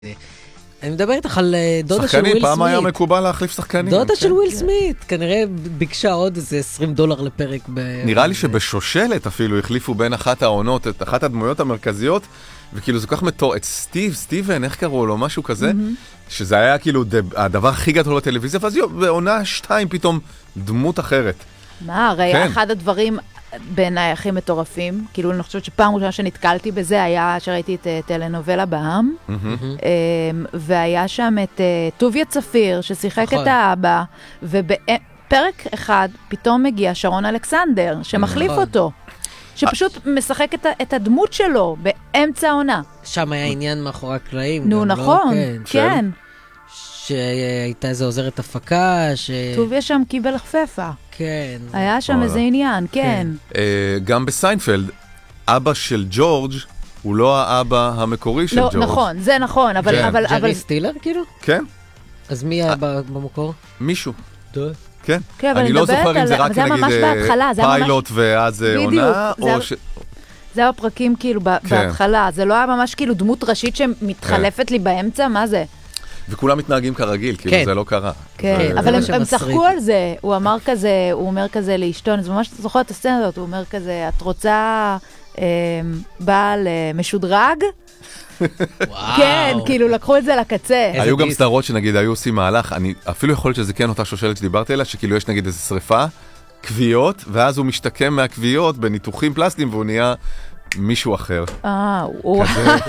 אני מדבר איתך על דודה של וויל שחקנים, סמית. פעם היה מקובל להחליף שחקנים. דודה של וויל סמית, כנראה ביקשה עוד איזה $20 לפרק. נראה לי שבשושלת אפילו החליפו בין אחת העונות, את אחת הדמויות המרכזיות, וכאילו זה כל כך מתור, את סטיבן, איך קראו לו, משהו כזה, שזה היה כאילו הדבר הכי גדול בטלוויזיה, ואז בעונה 2 פתאום דמות אחרת. מה, הרי אחד הדברים בעיניי הכי מטורפים, כאילו אני חושבת שפעם ראשונה שנתקלתי בזה, היה שראיתי את טלנובלה בעם, והיה שם את טוביה צפיר, ששיחק את האבא, ובפרק אחד פתאום מגיע שרון אלכסנדר, שמחליף אותו, שפשוט משחק את הדמות שלו באמצע העונה. שם היה עניין מאחורי הקלעים. נו, נכון, כן. שהייתה איזו עוזרת הפקה, טוביה שם קיבל חפפה. כן. היה שם איזה עניין, כן. גם בסיינפלד, אבא של ג'ורג' הוא לא האבא המקורי של ג'ורג'. נכון, זה נכון, אבל... ג'רי סטילר כאילו? כן. אז מי היה במקור? מישהו. כן, אני לא זוכר אם זה רק נגיד פיילוט ואז עונה, או ש... זה היה פרקים כאילו בהתחלה, זה לא היה ממש כאילו דמות ראשית שמתחלפת לי באמצע, מה זה? וכולם מתנהגים כרגיל, כאילו זה לא קרה. כן, אבל הם צחקו על זה, הוא אומר כזה לאשתו, אני ממש זוכרת את הסצנה הזאת, הוא אומר כזה, את רוצה בעל משודרג? כן, כאילו לקחו את זה לקצה. היו גם סדרות שנגיד היו עושים מהלך, אני אפילו יכול להיות שזה כן אותה שושלת שדיברתי עליה, שכאילו יש נגיד איזו שריפה, קביעות, ואז הוא משתקם מהקביעות בניתוחים פלסטיים, והוא נהיה מישהו אחר. הוא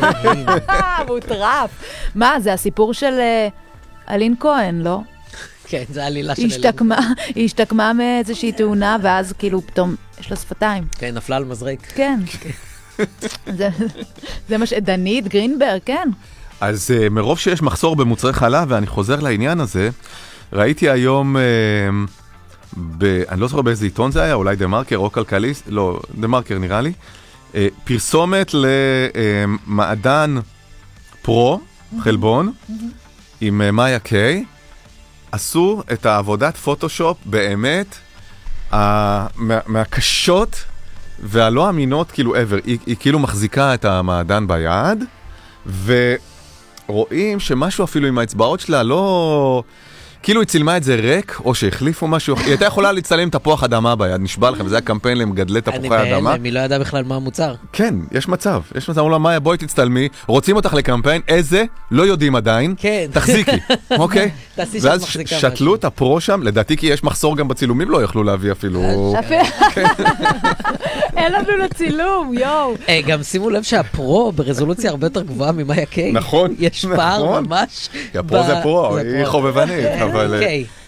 טרף. מה, זה הסיפור של אלין כהן, לא? כן, זה העלילה של אלין. היא השתקמה מאיזושהי תאונה, ואז כאילו פתאום יש לה שפתיים. כן, נפלה על מזרק. כן. זה מה דנית גרינברג, כן. אז מרוב שיש מחסור במוצרי חלב, ואני חוזר לעניין הזה, ראיתי היום, אני לא זוכר באיזה עיתון זה היה, אולי דה מרקר או כלכליסט, לא, דה מרקר נראה לי, פרסומת למעדן פרו, חלבון, עם מאיה קיי, עשו את העבודת פוטושופ באמת מהקשות והלא אמינות כאילו ever. היא כאילו מחזיקה את המעדן ביד, ורואים שמשהו אפילו עם האצבעות שלה לא... כאילו היא צילמה את זה ריק, או שהחליפו משהו, היא הייתה יכולה לצלם תפוח אדמה ביד, נשבע לכם, וזה היה קמפיין למגדלי תפוחי אדמה. אני לא ידע בכלל מה המוצר. כן, יש מצב, אמרו לה, מאיה, בואי תצטלמי, רוצים אותך לקמפיין, איזה, לא יודעים עדיין, תחזיקי, אוקיי? ואז שתלו את הפרו שם, לדעתי כי יש מחסור גם בצילומים, לא יכלו להביא אפילו... אין לנו לצילום, יואו. גם שימו לב שהפרו ברזולוציה הרבה יותר גבוהה ממאיה קיי. נכון. יש פער ממש. הפרו זה פרו, היא חובבנית. אוקיי.